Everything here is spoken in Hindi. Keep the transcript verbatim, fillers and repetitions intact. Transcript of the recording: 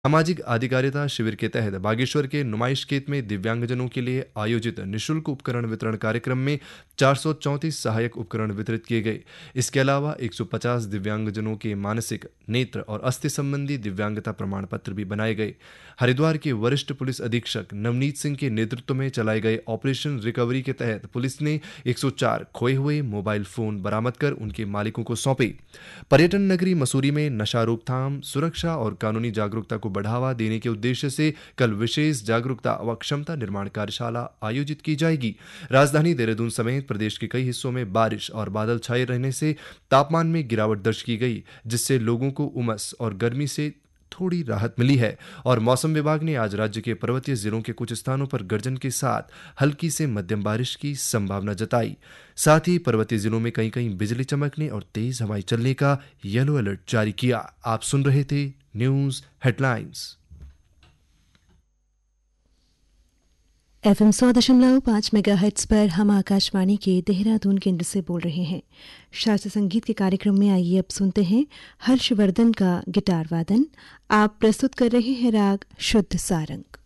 सामाजिक अधिकारिता शिविर के तहत बागेश्वर के नुमाइश खेत में दिव्यांगजनों के लिए आयोजित निशुल्क उपकरण वितरण कार्यक्रम में चार सौ चौंतीस सहायक उपकरण वितरित किए गए। इसके अलावा एक सौ पचास दिव्यांगजनों के मानसिक, नेत्र और अस्थि संबंधी दिव्यांगता प्रमाण पत्र भी बनाए गए। हरिद्वार के वरिष्ठ पुलिस अधीक्षक नवनीत सिंह के नेतृत्व में चलाए गए ऑपरेशन रिकवरी के तहत पुलिस ने एक सौ चार खोए हुए मोबाइल फोन बरामद कर उनके मालिकों को सौंपे। पर्यटन नगरी मसूरी में नशा रोकथाम, सुरक्षा और कानूनी जागरूकता को बढ़ावा देने के उद्देश्य से कल विशेष जागरूकता व क्षमता निर्माण कार्यशाला आयोजित की जाएगी। राजधानी देहरादून समेत प्रदेश के कई हिस्सों में बारिश और बादल छाए रहने से तापमान में गिरावट दर्ज की गई, जिससे लोगों को उमस और गर्मी से थोड़ी राहत मिली है। और मौसम विभाग ने आज राज्य के पर्वतीय जिलों के कुछ स्थानों पर गर्जन के साथ हल्की से मध्यम बारिश की संभावना जताई। साथ ही पर्वतीय जिलों में कहीं कहीं बिजली चमकने और तेज हवाएं चलने का येलो अलर्ट जारी किया। आप सुन रहे थे न्यूज हेडलाइंस। एफ एम सौ दशमलव पाँच मेगा हर्ट्ज पर हम आकाशवाणी के देहरादून केंद्र से बोल रहे हैं। शास्त्रीय संगीत के कार्यक्रम में आइए अब सुनते हैं हर्षवर्धन का गिटार वादन। आप प्रस्तुत कर रहे हैं राग शुद्ध सारंग।